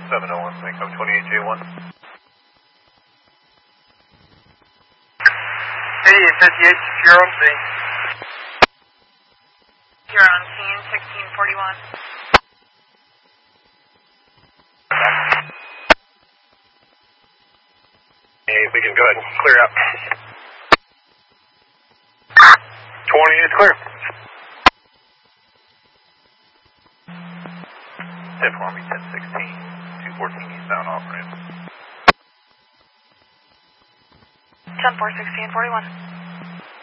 701, Echo 28J1. Hey, 58, you're on scene. You're on scene, 1641. Hey, we can go ahead and clear out. 20 is clear. 10 for me, 1016, 214 eastbound off ramp. 10-4, 1641.